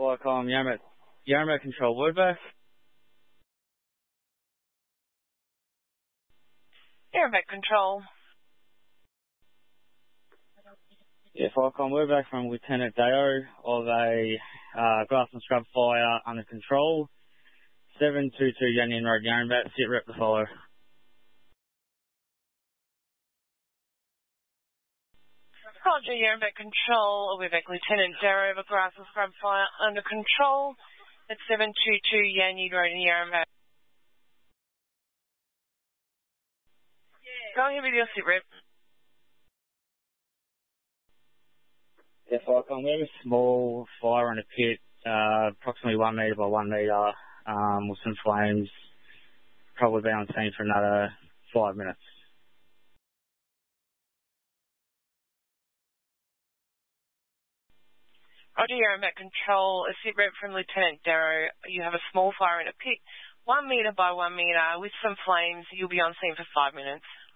Viacom, Yarmouth Control, Woodback. Yarmouth Control. Yeah, Viacom, Woodback from Lieutenant Deo of a grass and scrub fire under control. 722 Union Road, Yarmouth. Sit rep to follow. Roger, Yarmouth Control. We're back, Lieutenant Darrow of a grass and scrub fire under control at 722 Union Road in Yarmouth. Go ahead with your sit rep. Yeah, Viacom, we have a small fire in a pit, approximately 1 metre by 1 metre, with some flames. Probably be on scene for another 5 minutes. Roger, Yarmouth Control. A sit rep from Lieutenant Darrow. You have a small fire in a pit, 1 metre by 1 metre, with some flames. You'll be on scene for 5 minutes.